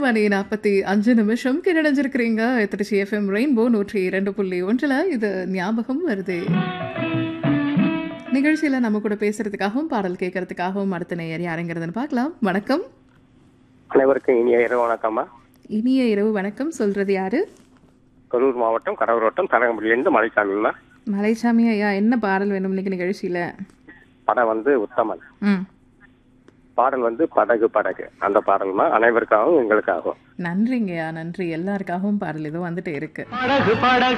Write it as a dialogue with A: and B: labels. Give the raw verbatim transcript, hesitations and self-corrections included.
A: மணி நாற்பத்தி அஞ்சு நிமிஷம் கிணடைஞ்சிருக்கிறீங்க. திருச்சி எஃப்எம் ரெயின்போ நூற்றி இரண்டு புள்ளி ஒன்றில் இது ஞாபகம் வருது. நிகழ்ச்சியில் நம்ம கூட பேசுறதுக்காகவும் பாடல் கேட்கறதுக்காகவும் அடுத்த நேயர் யாருங்கிறதுன்னு பார்க்கலாம். வணக்கம்.
B: அனைவருக்கும் இனிய இரவு வணக்கம்மா.
A: இனிய இரவு வணக்கம். சொல்றது யாரு?
B: கரூர் மாவட்டம் கடவுர் வட்டம் தரங்கம்பள்ளியிலிருந்து மலைசாமிமா.
A: மலைசாமி ஐயா, என்ன பாடல் வேணும் இன்னைக்கு நிகழ்ச்சியில?
B: படம் வந்து உத்தமன்.
A: ம்
B: பாடல் வந்து படகு படகு அந்த பாடல்மா அனைவருக்காகவும் எங்களுக்காகவும்.
A: நன்றிங்கய்யா, நன்றி. எல்லாருக்காகவும் பாடல் ஏதோ வந்துட்டு இருக்கு.